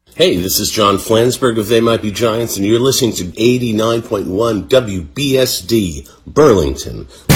Hey, this is John Flansburgh of They Might Be Giants, and you're listening to 89.1 WBSD, Burlington,